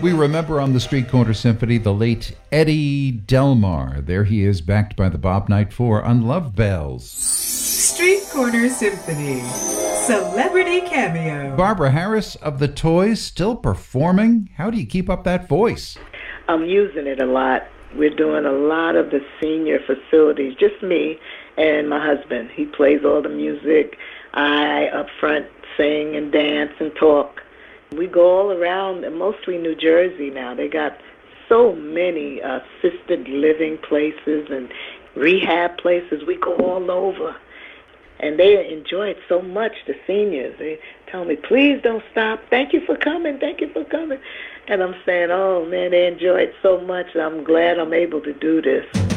We remember on the Street Corner Symphony the late Eddie Delmar. There he is, backed by the Bob Knight Four on Love Bells. Street Corner Symphony, celebrity cameo. Barbara Harris of The Toys, still performing. How do you keep up that voice? I'm using it a lot. We're doing a lot of the senior facilities, just me and my husband. He plays all the music. I up front sing and dance and talk. We go all around, mostly New Jersey now. They got so many assisted living places and rehab places. We go all over. And they enjoy it so much, the seniors. They tell me, please don't stop. Thank you for coming. Thank you for coming. And I'm saying, oh, man, they enjoy it so much. I'm glad I'm able to do this.